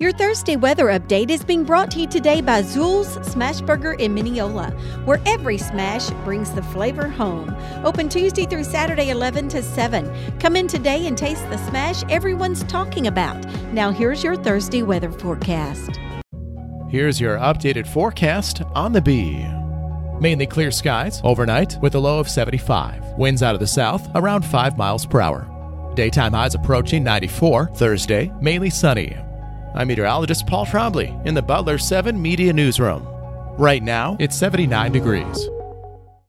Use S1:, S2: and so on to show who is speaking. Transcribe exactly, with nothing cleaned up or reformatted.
S1: Your Thursday weather update is being brought to you today by Zool's Smashburger in Mineola, where every smash brings the flavor home. Open Tuesday through Saturday, eleven to seven. Come in today and taste the smash everyone's talking about. Now here's your Thursday weather forecast.
S2: Here's your updated forecast on the Bee. Mainly clear skies overnight with a low of seventy-five. Winds out of the south around five miles per hour. Daytime highs approaching ninety-four. Thursday, mainly sunny. I'm meteorologist Paul Trombley in the Butler seven Media Newsroom. Right now, it's seventy-nine degrees.